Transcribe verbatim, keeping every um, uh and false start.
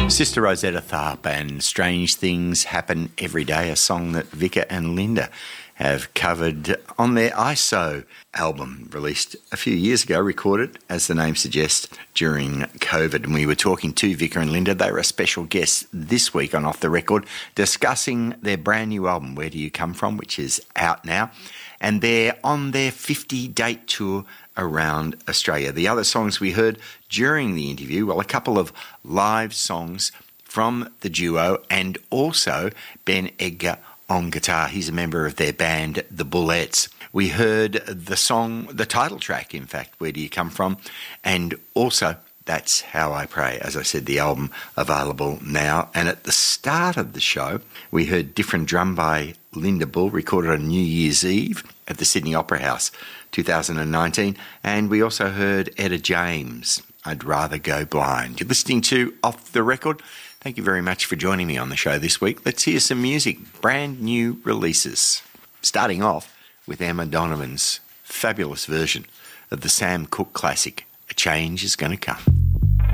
Sister Rosetta Tharpe and Strange Things Happen Every Day, a song that Vicar and Linda have covered on their I S O album, released a few years ago, recorded, as the name suggests, during COVID. And we were talking to Vicar and Linda. They were a special guest this week on Off the Record, discussing their brand new album, Where Do You Come From, which is out now. And they're on their fifty-date tour around Australia. The other songs we heard during the interview, well, a couple of live songs from the duo and also Ben Edgar on guitar. He's a member of their band, The Bullets. We heard the song, the title track, in fact, Where Do You Come From? And also That's How I Pray. As I said, the album available now. And at the start of the show, we heard Different Drum by Linda Bull, recorded on New Year's Eve at the Sydney Opera House, two thousand nineteen. And we also heard Etta James, I'd Rather Go Blind. You're listening to Off the Record. Thank you very much for joining me on the show this week. Let's hear some music, brand new releases. Starting off with Emma Donovan's fabulous version of the Sam Cooke classic, A Change Is Gonna Come.